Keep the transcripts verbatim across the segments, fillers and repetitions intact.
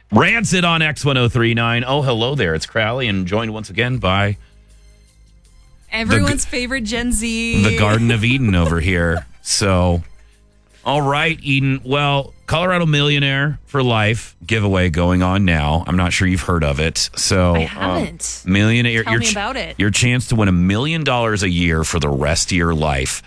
Rancid on X ten thirty-nine. Oh, hello there. It's Crowley, and joined once again by everyone's the, favorite Gen Z. The Garden of Eden over here. So, all right, Eden. Well, Colorado Millionaire for Life giveaway going on now. I'm not sure you've heard of it. So I haven't. Um, millionaire. Tell your, me about it. Your chance to win a million dollars a year for the rest of your life.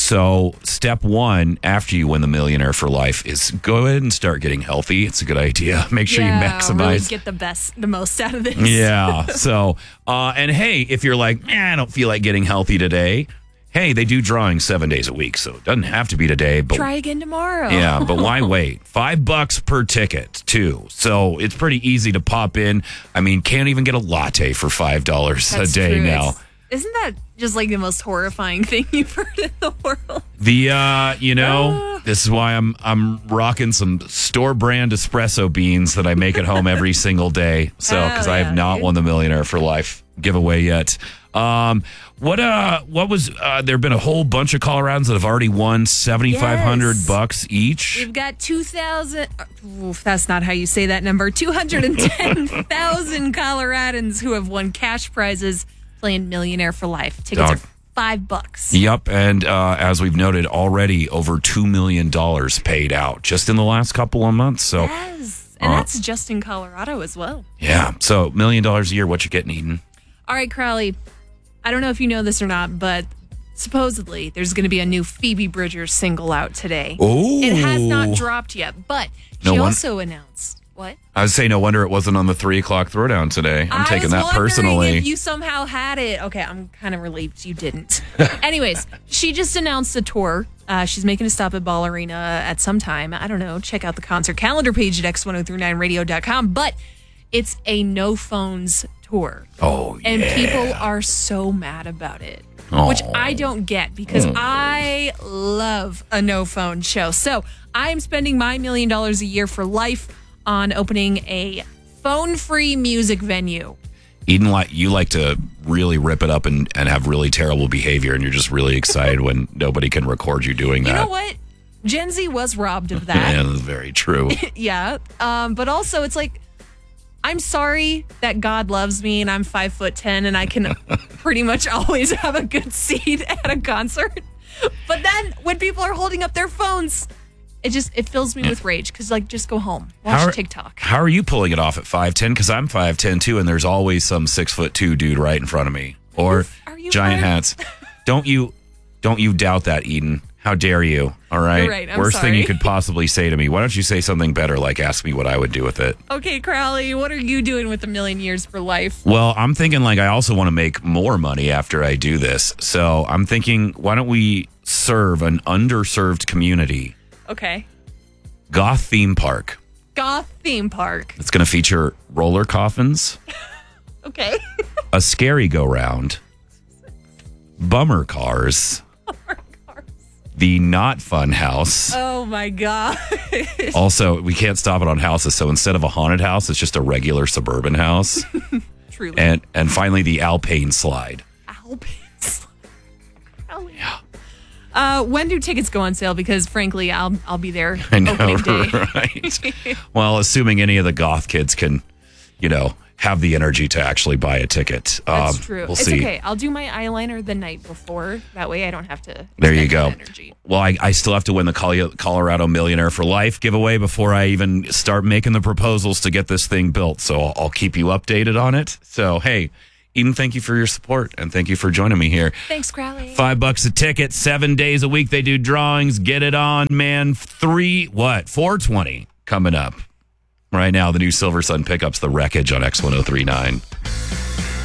So step one after you win the Millionaire for Life is go ahead and start getting healthy. It's a good idea. Make sure yeah, you maximize. Really get the best, the most out of this. Yeah. So, uh, and hey, if you're like, eh, I don't feel like getting healthy today. Hey, they do drawings seven days a week, so it doesn't have to be today. But try again tomorrow. Yeah, but why wait? Five bucks per ticket, too. So it's pretty easy to pop in. I mean, can't even get a latte for five dollars a day true. now. It's, isn't that just like the most horrifying thing you've heard in the world? The uh, you know, uh. this is why I'm I'm rocking some store brand espresso beans that I make at home every single day. So because oh, I have yeah, not dude. won the Millionaire for Life giveaway yet. Um, what uh, what was uh? There've been a whole bunch of Coloradans that have already won seventy five hundred yes. bucks each. We've got two thousand. Oof, that's not how you say that number. Two hundred and ten thousand Coloradans who have won cash prizes. Playing Millionaire for Life. Tickets Dog. are five bucks. Yep, and uh, as we've noted already, over two million dollars paid out just in the last couple of months. So, yes, and uh, that's just in Colorado as well. Yeah, so million dollars a year. What you getting, Eden? All right, Crowley. I don't know if you know this or not, but supposedly there's going to be a new Phoebe Bridgers single out today. Oh, it has not dropped yet, but she no also announced. What? I would say no wonder it wasn't on the three o'clock throwdown today. I'm I taking was that personally. If you somehow had it. Okay, I'm kind of relieved you didn't. Anyways, she just announced a tour. Uh, she's making a stop at Ball Arena at some time. I don't know. Check out the concert calendar page at x ten thirty-nine radio dot com. But it's a no phones tour. Oh, yeah. And people are so mad about it. Oh. Which I don't get because mm. I love a no phone show. So I'm spending my million dollars a year for life on opening a phone-free music venue. Eden, like you like to really rip it up and, and have really terrible behavior, and you're just really excited when nobody can record you doing that. You know what? Gen Z was robbed of that. Yeah, that's very true. yeah, um, but also it's like, I'm sorry that God loves me and I'm five foot ten and I can pretty much always have a good seat at a concert. But then when people are holding up their phones, It just, it fills me yeah. with rage because, like, just go home. Watch how are, TikTok. How are you pulling it off at five ten? Because I'm five ten, too, and there's always some six foot two dude right in front of me. Or giant five? hats. Don't you don't you doubt that, Eden. How dare you? All right? You're right. I'm Worst sorry. thing you could possibly say to me. Why don't you say something better, like ask me what I would do with it? Okay, Crowley, what are you doing with a million years for life? Well, I'm thinking, like, I also want to make more money after I do this. So I'm thinking, why don't we serve an underserved community? Okay. Goth theme park. Goth theme park. It's going to feature roller coffins. Okay. A scary go round. Bummer cars. Bummer cars. The not fun house. Oh my God. Also, we can't stop it on houses. So instead of a haunted house, it's just a regular suburban house. Truly. And and finally, the Alpine slide. Alpine slide. Oh, yeah. Uh, when do tickets go on sale? Because frankly, I'll I'll be there I know, opening day. Right? Well, assuming any of the goth kids can, you know, have the energy to actually buy a ticket. That's um, true. We'll it's see. okay. I'll do my eyeliner the night before. That way, I don't have to. There you go. Energy. Well, I, I still have to win the Colorado Millionaire for Life giveaway before I even start making the proposals to get this thing built. So I'll, I'll keep you updated on it. So hey. Eden, thank you for your support, and thank you for joining me here. Thanks, Crowley. Five bucks a ticket, seven days a week. They do drawings. Get it on, man. Three, what? four twenty coming up. Right now, the new Silver Sun pickups, The Wreckage on X ten thirty-nine.